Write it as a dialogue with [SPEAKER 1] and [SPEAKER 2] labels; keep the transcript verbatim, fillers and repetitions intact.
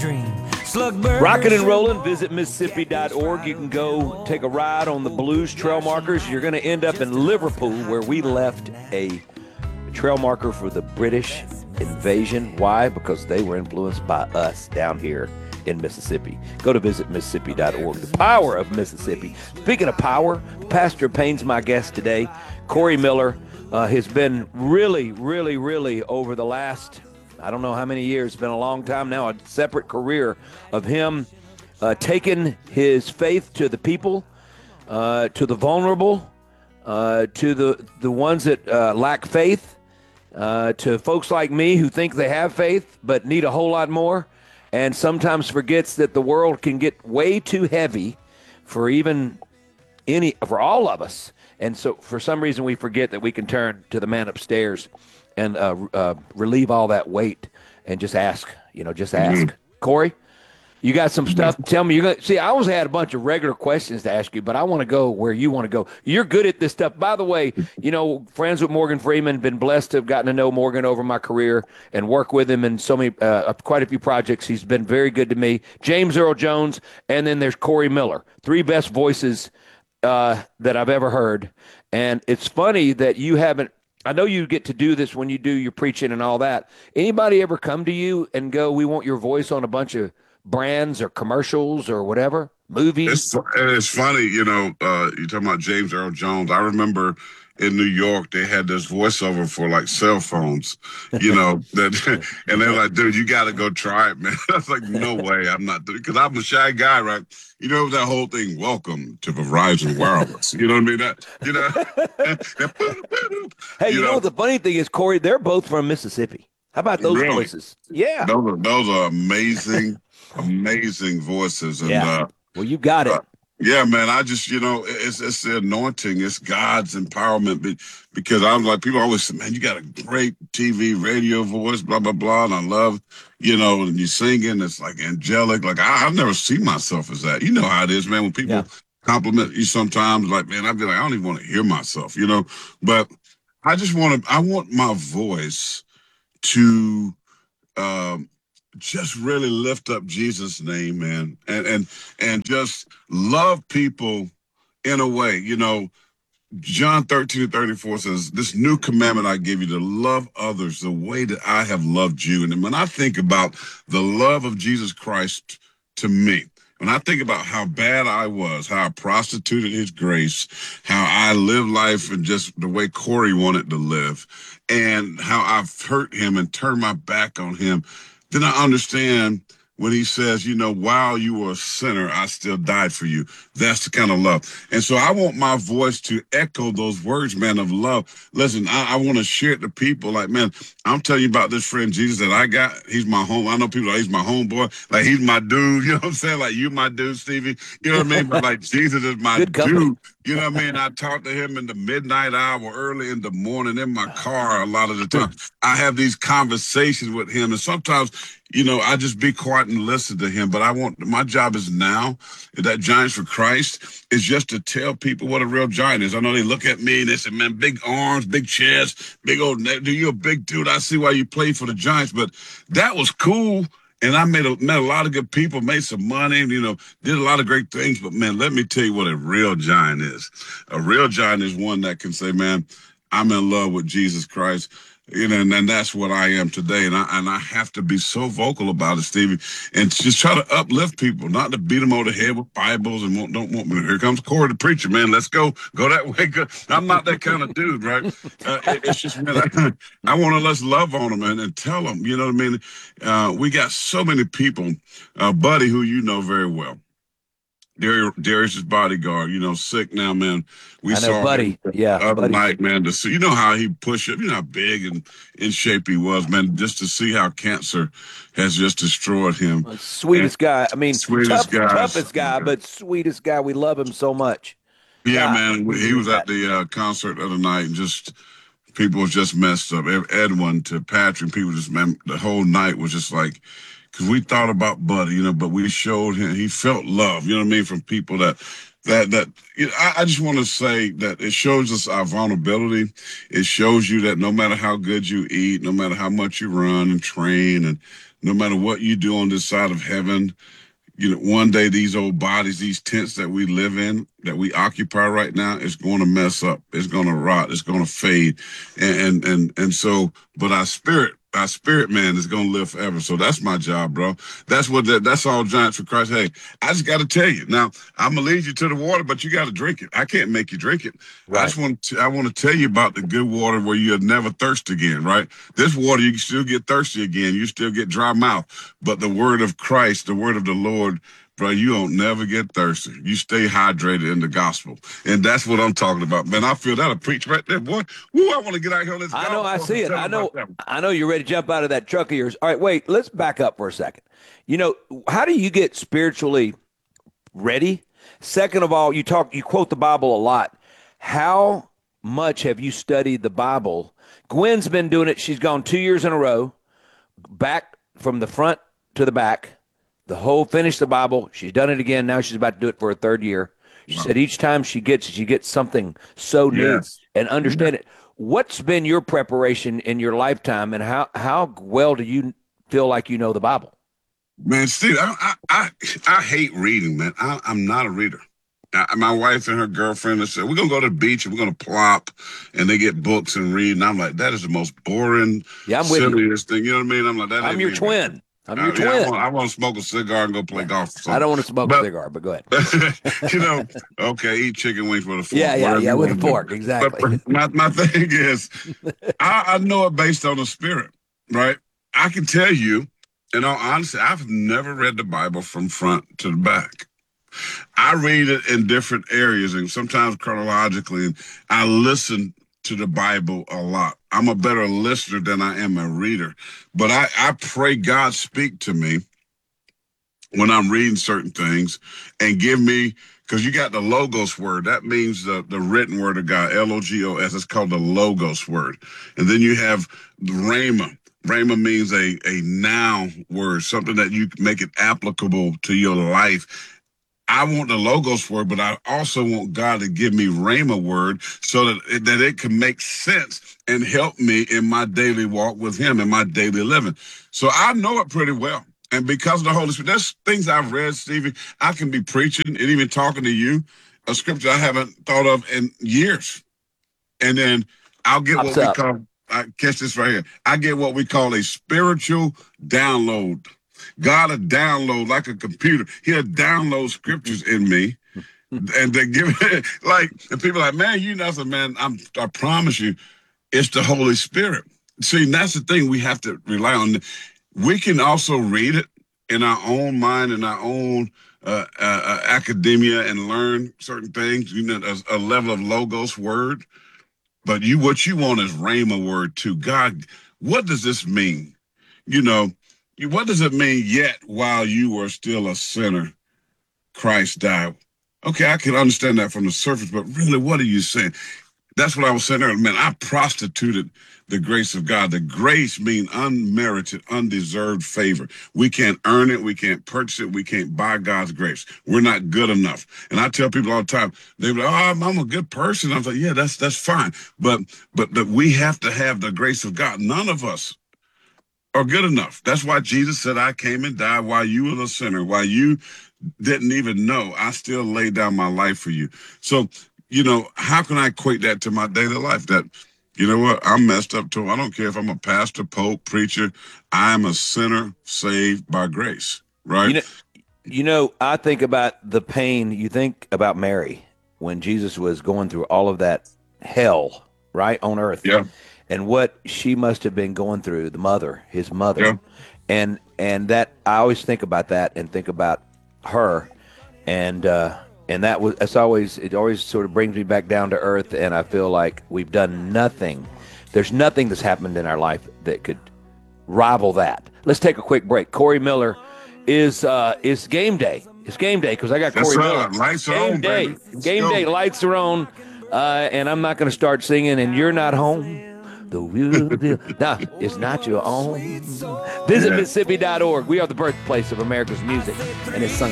[SPEAKER 1] dream. Slug burgers.
[SPEAKER 2] Rockin' and rollin', visit Mississippi dot org. You can go take a ride on the Blues trail markers. You're going to end up in Liverpool, where we left a trail marker for the British invasion. Why? Because they were influenced by us down here in Mississippi. Go to visit Mississippi dot org. The power of Mississippi. Speaking of power, Pastor Payne's my guest today. Corey Miller uh, has been really, really, really over the last, I don't know how many years, it's been a long time now, a separate career of him uh, taking his faith to the people, uh, to the vulnerable, uh, to the, the ones that uh, lack faith, uh, to folks like me who think they have faith but need a whole lot more, and sometimes forgets that the world can get way too heavy for even any, for all of us. And so for some reason we forget that we can turn to the man upstairs and uh, uh, relieve all that weight and just ask, you know, just ask. Mm-hmm. Corey, you got some stuff to tell me. You're gonna see, I always had a bunch of regular questions to ask you, but I want to go where you want to go. You're good at this stuff. By the way, you know, friends with Morgan Freeman, been blessed to have gotten to know Morgan over my career and work with him in so many, uh, quite a few projects. He's been very good to me. James Earl Jones, and then there's Corey Miller, three best voices uh, that I've ever heard. And it's funny that you haven't, I know you get to do this when you do your preaching and all that. Anybody ever come to you and go, we want your voice on a bunch of brands or commercials or whatever, movies?
[SPEAKER 3] It's, it's funny, you know, uh, you're talking about James Earl Jones. I remember in New York, they had this voiceover for like cell phones, you know, that, and they're like, dude, you got to go try it, man. I was like, no way, I'm not doing it, because I'm a shy guy, right? You know, that whole thing, welcome to Verizon Wireless. You know what I mean? That, you know.
[SPEAKER 2] Hey, you,
[SPEAKER 3] you
[SPEAKER 2] know,
[SPEAKER 3] know,
[SPEAKER 2] the funny thing is, Corey, they're both from Mississippi. How about those
[SPEAKER 3] really?
[SPEAKER 2] voices? Yeah.
[SPEAKER 3] Those are, those are amazing, amazing voices. And,
[SPEAKER 2] yeah.
[SPEAKER 3] uh,
[SPEAKER 2] well, you got it.
[SPEAKER 3] Uh, Yeah, man, I just, you know, it's it's the anointing. It's God's empowerment, because I'm like, people always say, man, you got a great T V, radio voice, blah, blah, blah. And I love, you know, and you singing, it's like angelic. Like, I, I've never seen myself as that. You know how it is, man, when people yeah. compliment you sometimes, like, man, I'd be like, I don't even want to hear myself, you know. But I just want to, I want my voice to, um, just really lift up Jesus' name, man, and and and just love people in a way. You know, John thirteen thirty-four says, this new commandment I give you, to love others the way that I have loved you. And when I think about the love of Jesus Christ to me, when I think about how bad I was, how I prostituted his grace, how I lived life and just the way Corey wanted to live, and how I've hurt him and turned my back on him, then I understand when he says, you know, while you were a sinner, I still died for you. That's the kind of love. And so I want my voice to echo those words, man, of love. Listen, I, I want to share it to people. Like, man, I'm telling you about this friend Jesus that I got. He's my home. I know people like, he's my homeboy. Like, he's my dude. You know what I'm saying? Like, you my dude, Stevie. You know what I mean? But like, Jesus is my dude. You know what I mean? I talk to him in the midnight hour, early in the morning, in my car a lot of the time. I have these conversations with him. And sometimes, you know, I just be quiet and listen to him. But I want, my job is now, that Giants for Christ, is just to tell people what a real giant is. I know they look at me and they say, man, big arms, big chest, big old neck. Dude, you're a big dude. I see why you played for the Giants. But that was cool. And I made a, met a lot of good people, made some money, you know, did a lot of great things. But, man, let me tell you what a real giant is. A real giant is one that can say, man, I'm in love with Jesus Christ. You know, and, and that's what I am today. And I and I have to be so vocal about it, Stevie, and just try to uplift people, not to beat them over the head with Bibles and won't, don't want me. Here comes Corey the preacher, man. Let's go. Go that way. I'm not that kind of dude, right? Uh, it, it's just, man, I, I want to let's love on them and, and tell them, you know what I mean? Uh, we got so many people, uh, Buddy, who you know very well. Dar- Darius's bodyguard, you know, sick now, man. We
[SPEAKER 2] I know,
[SPEAKER 3] saw
[SPEAKER 2] Buddy.
[SPEAKER 3] him
[SPEAKER 2] Yeah,
[SPEAKER 3] the other
[SPEAKER 2] Buddy.
[SPEAKER 3] night, man. To see, you know how he pushed up, you know how big and in shape he was, man. Just to see how cancer has just destroyed him.
[SPEAKER 2] Sweetest and guy. I mean,
[SPEAKER 3] sweetest
[SPEAKER 2] tough,
[SPEAKER 3] guy,
[SPEAKER 2] toughest guy, but sweetest guy. We love him so much.
[SPEAKER 3] Yeah,
[SPEAKER 2] God,
[SPEAKER 3] man. He was at the uh, concert the other night, and just people was just messed up. Edwin to Patrick, people just, man, the whole night was just like. Because we thought about Buddy, you know, but we showed him, he felt love, you know what I mean, from people that, that, that, you know, I, I just want to say that it shows us our vulnerability. It shows you that no matter how good you eat, no matter how much you run and train, and no matter what you do on this side of heaven, you know, one day these old bodies, these tents that we live in, that we occupy right now, is going to mess up. It's going to rot. It's going to fade. And, and, and, and so, but our spirit, our spirit man is going to live forever. So that's my job, bro. That's what that, that's all Giants for Christ. Hey, I just got to tell you now, I'm going to lead you to the water, but you got to drink it. I can't make you drink it. Right. I just want to, I want to tell you about the good water where you'll never thirst again, right? This water, you can still get thirsty again. You still get dry mouth, but the word of Christ, the word of the Lord, bro, you don't never get thirsty. You stay hydrated in the gospel. And that's what I'm talking about. Man, I feel that'll preach right there, boy. Woo, I want to get out here on this.
[SPEAKER 2] I know, I see it. I know, I know you're ready to jump out of that truck of yours. All right, wait, let's back up for a second. You know, how do you get spiritually ready? Second of all, you talk, you quote the Bible a lot. How much have you studied the Bible? Gwen's been doing it. She's gone two years in a row, back from the front to the back. The whole, finished the Bible. She's done it again. Now she's about to do it for a third year. She wow. said each time she gets she gets something so new yes. and understand yeah. it. What's been your preparation in your lifetime, and how, how well do you feel like you know the Bible?
[SPEAKER 3] Man, Steve, I I, I, I hate reading, man. I, I'm not a reader. I, my wife and her girlfriend have said, we're going to go to the beach and we're going to plop, and they get books and read. And I'm like, that is the most boring, yeah, I'm silliest thing. You know what I mean? I'm like, that
[SPEAKER 2] I'm your
[SPEAKER 3] me,
[SPEAKER 2] twin.
[SPEAKER 3] Man.
[SPEAKER 2] I'm your
[SPEAKER 3] uh,
[SPEAKER 2] twin.
[SPEAKER 3] Yeah, I, want, I want to smoke a cigar and go play golf.
[SPEAKER 2] I don't want to smoke but, a cigar, but go ahead.
[SPEAKER 3] You know, okay, eat chicken wings with a fork.
[SPEAKER 2] Yeah, yeah, yeah, with a fork, do. exactly.
[SPEAKER 3] But my, my thing is, I, I know it based on the spirit, right? I can tell you, in all honesty, I've never read the Bible from front to the back. I read it in different areas and sometimes chronologically, and I listen to the Bible a lot. I'm a better listener than I am a reader. But I, I pray God speak to me when I'm reading certain things and give me, because you got the Logos word. That means the, the written word of God, L O G O S. It's called the Logos word. And then you have the Rhema. Rhema means a, a noun word, something that you make it applicable to your life. I want the Logos word, but I also want God to give me Rhema word so that it, that it can make sense and help me in my daily walk with him, in my daily living. So I know it pretty well. And because of the Holy Spirit, there's things I've read, Stevie. I can be preaching and even talking to you, a scripture I haven't thought of in years. And then I'll get
[SPEAKER 2] Pops
[SPEAKER 3] what
[SPEAKER 2] up.
[SPEAKER 3] we call, I catch this right here. I get what we call a spiritual download. God will download like a computer. He'll download scriptures in me, and they give it like, and people are like, man, you know, so man, I'm, I promise you, it's the Holy Spirit. See, that's the thing we have to rely on. We can also read it in our own mind, in our own uh, uh, uh, academia, and learn certain things. You know, a, a level of Logos word, but you, what you want is Rhema word too. God, what does this mean? You know. What does it mean, yet while you were still a sinner, Christ died? Okay, I can understand that from the surface, but really, what are you saying? That's what I was saying earlier. Man, I prostituted the grace of God. The grace means unmerited, undeserved favor. We can't earn it. We can't purchase it. We can't buy God's grace. We're not good enough. And I tell people all the time, they're like, oh, I'm, I'm a good person. I'm like, yeah, that's that's fine. But, but but we have to have the grace of God. None of us are good enough. That's why Jesus said, I came and died while you were a sinner, while you didn't even know. I still laid down my life for you. So, you know, how can I equate that to my daily life? That, you know what, I'm messed up too. I don't care if I'm a pastor, pope, preacher. I'm a sinner saved by grace, right?
[SPEAKER 2] You know, you know, I think about the pain. You think about Mary when Jesus was going through all of that hell, right, on earth.
[SPEAKER 3] Yeah.
[SPEAKER 2] And what she must have been going through, the mother, his mother.
[SPEAKER 3] Yeah.
[SPEAKER 2] And and that, I always think about that and think about her. And uh, and that was, that's always, it always sort of brings me back down to earth. And I feel like we've done nothing. There's nothing that's happened in our life that could rival that. Let's take a quick break. Corey Miller is uh, is game day. It's game day because I got Corey Miller.
[SPEAKER 3] Lights are
[SPEAKER 2] game
[SPEAKER 3] on,
[SPEAKER 2] day.
[SPEAKER 3] baby. Let's
[SPEAKER 2] Game
[SPEAKER 3] go.
[SPEAKER 2] day. Lights are on. Uh, and I'm not going to start singing, and you're not home. The wheel, no, it's not your own. Visit
[SPEAKER 3] Yeah.
[SPEAKER 2] Mississippi dot org. We are the birthplace of America's music, and it's sung